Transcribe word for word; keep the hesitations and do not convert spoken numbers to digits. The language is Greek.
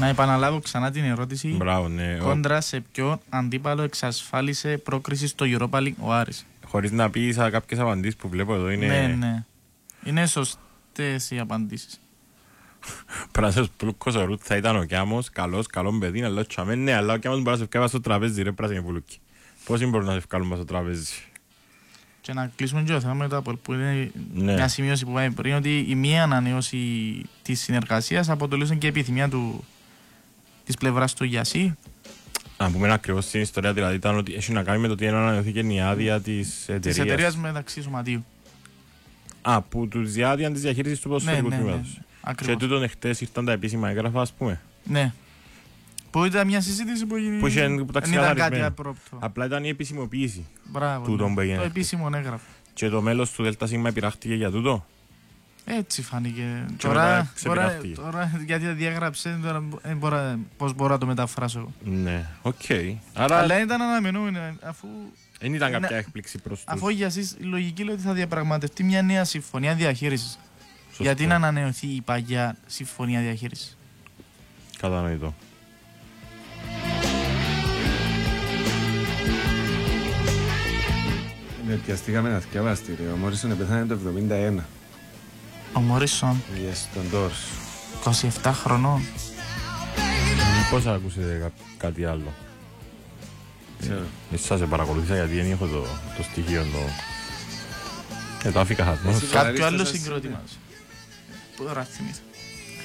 Να επαναλάβω ξανά την ερώτηση. Μπράβο, ναι. Κόντρα σε ποιον αντίπαλο εξασφάλισε πρόκριση στο Europa League ο Άρης. Χωρίς να πεις κάποιες απαντήσεις που βλέπω εδώ είναι... Ναι, ναι. Είναι σωστές οι απαντήσεις. Πράσινος Πουλούκος ο Ρουτ θα ήταν ο Κιάμος, καλός, καλό παιδί, αλλά τσάμε, ναι, αλλά ο Κιάμος μπορεί να σε ευκάβει στο τραπέζι, ρε Πράσινη Πουλούκη. Πώς μπορούν να σε ευκάλουν στο τραπέζι. Και να κλείσουμε και το θέμα με το Apple, που είναι ναι. μια σημείωση που πάει πριν, ότι η μία ανανέωση της συνεργασίας αποτελούσε και επιθυμία του, της πλευράς του Γιασί. Να πούμε ακριβώς στην ιστορία, δηλαδή ήταν ότι έχει να κάνει με το ότι ανανεώθηκε η άδεια της εταιρείας. Της εταιρείας μεταξύ σωματείου. Α, που τους διάδια της διαχείρισης του ποδοσφαιρικού ναι, ναι, τμήματος. Ναι, ναι, ναι, και τούτον εχθές ήρθαν τα επίσημα έγγραφα, ας πούμε. Ναι. Που ήταν μια συζήτηση που έγινε. Που είχε, που δεν ήταν κάτι απρόπτω. Απλά ήταν η επισημοποίηση. Μπράβο. Τούτον Ναι. που έγινε. Το επίσημο έγγραφο. Και το μέλος του ΔΣ επειράχτηκε για τούτο. Έτσι φάνηκε. Και τώρα, τώρα, τώρα γιατί το διάγραψε, τώρα μπορώ, πώς μπορώ να το μεταφράσω. Ναι, οκ. Okay. Άρα... Αλλά ήταν αναμενόμενο αφού. Δεν ήταν κάποια έκπληξη προς τους. Αφού για εσείς η λογική λέει ότι θα διαπραγματευτεί μια νέα συμφωνία διαχείρισης. Γιατί να ανανεωθεί η παγιά συμφωνία διαχείρισης. Κατανοητό. Ναι, πιαστήκαμε να θυκευαστήρι. Ο Μόρισον πέθανε το εβδομήντα ένα. Ο Μόρισον. Yes, τον Τόρς. είκοσι επτά χρονών. Πώς ακούσετε κά- κάτι άλλο. Ξέρω. Εσύ σας παρακολουθήσα γιατί δεν έχω το, το στοιχείο το... Ε, το άφηκα χατμός. Κάποιο άλλο συγκρότημα. Πού τώρα θυμήθηκα.